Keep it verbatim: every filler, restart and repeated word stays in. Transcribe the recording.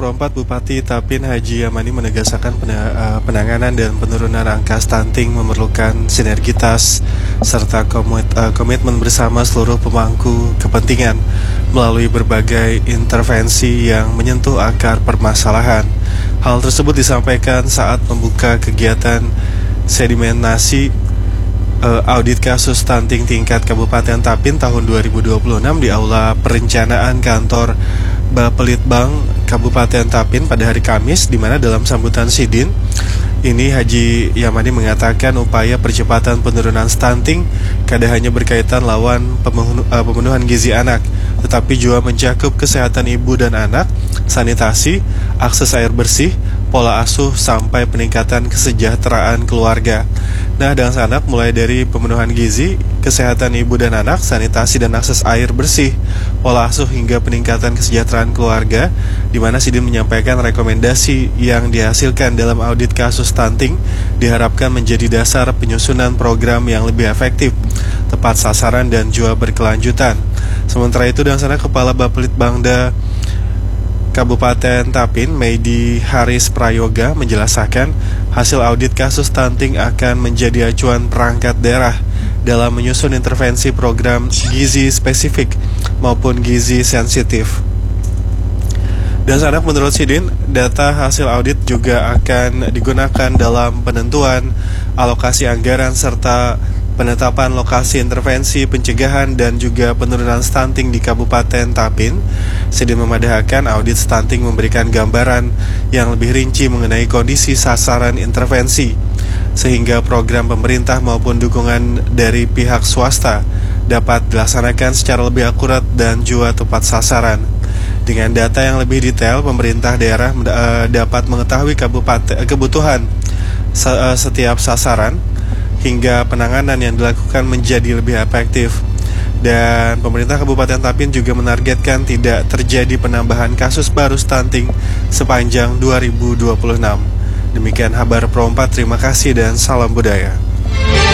Pro empat Bupati Tapin Haji Yamani menegaskan penanganan dan penurunan angka stunting memerlukan sinergitas serta komit, uh, komitmen bersama seluruh pemangku kepentingan melalui berbagai intervensi yang menyentuh akar permasalahan. Hal tersebut disampaikan saat membuka kegiatan sedimentasi uh, audit kasus stunting tingkat Kabupaten Tapin tahun dua ribu dua puluh enam di Aula Perencanaan Kantor Bapelitbang Kabupaten Tapin pada hari Kamis, di mana dalam sambutan sidin ini Haji Yamani mengatakan upaya percepatan penurunan stunting kada hanya berkaitan lawan pemenuhan gizi anak, tetapi juga mencakup kesehatan ibu dan anak, sanitasi, akses air bersih, pola asuh, sampai peningkatan kesejahteraan keluarga. Nah, dengan sanak mulai dari pemenuhan gizi, kesehatan ibu dan anak, sanitasi dan akses air bersih, pola asuh hingga peningkatan kesejahteraan keluarga, di mana Sidin menyampaikan rekomendasi yang dihasilkan dalam audit kasus stunting diharapkan menjadi dasar penyusunan program yang lebih efektif, tepat sasaran dan juga berkelanjutan. Sementara itu, dengan sanak Kepala Bapelitbangda Kabupaten Tapin, Meidi Haris Prayoga, menjelaskan hasil audit kasus stunting akan menjadi acuan perangkat daerah dalam menyusun intervensi program gizi spesifik maupun gizi sensitif. Dan sanak menurut Sidin, data hasil audit juga akan digunakan dalam penentuan alokasi anggaran serta penetapan lokasi intervensi pencegahan dan juga penurunan stunting di Kabupaten Tapin. Sidin memadahkan audit stunting memberikan gambaran yang lebih rinci mengenai kondisi sasaran intervensi, sehingga program pemerintah maupun dukungan dari pihak swasta dapat dilaksanakan secara lebih akurat dan juga tepat sasaran. Dengan data yang lebih detail, pemerintah daerah uh, dapat mengetahui kabupaten, kebutuhan uh, setiap sasaran hingga penanganan yang dilakukan menjadi lebih efektif. Dan pemerintah Kabupaten Tapin juga menargetkan tidak terjadi penambahan kasus baru stunting sepanjang dua ribu dua puluh enam. Demikian kabar Pro empat, terima kasih dan salam budaya.